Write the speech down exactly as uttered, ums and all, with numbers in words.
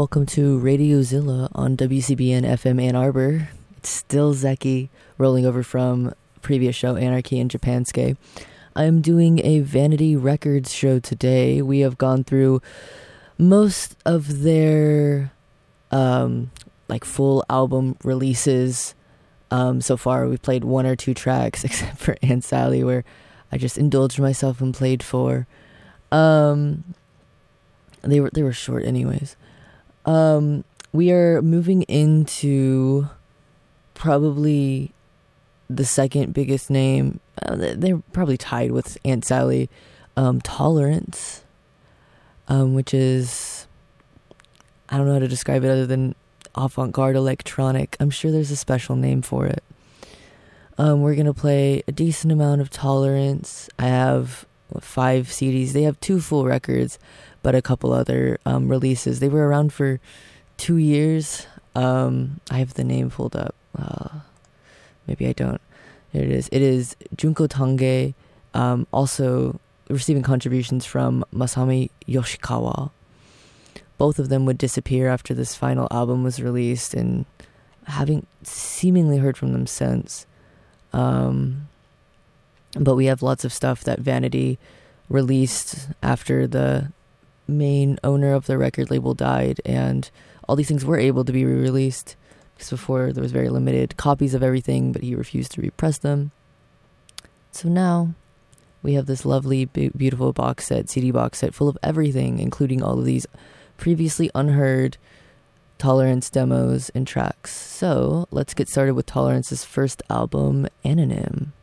Welcome to Radiozilla on W C B N F M Ann Arbor. It's still Zeki, rolling over from previous show Anarchy in Japanske. I'm doing a Vanity Records show today. We have gone through most of their um, like full album releases. Um, so far, we've played one or two tracks, except for Aunt Sally, where I just indulged myself and played four. Um, they were they were short, anyways. Um, we are moving into probably the second biggest name. Uh, they're probably tied with Aunt Sally. Um, Tolerance, um, which is, I don't know how to describe it other than avant-garde electronic. I'm sure there's a special name for it. Um, we're gonna play a decent amount of Tolerance. I have what, five C Ds. They have two full records, but a couple other um, releases. They were around for two years. Um, I have the name pulled up. Uh, maybe I don't. There it is. It is Junko Tange, um, also receiving contributions from Masami Yoshikawa. Both of them would disappear after this final album was released, and having seemingly heard from them since. Um, but we have lots of stuff that Vanity released after the main owner of the record label died, and all these things were able to be re-released because before there was very limited copies of everything, but he refused to repress them. So now we have this lovely be- beautiful box set, C D box set full of everything, including all of these previously unheard Tolerance demos and tracks. So let's get started with Tolerance's first album, Anonym.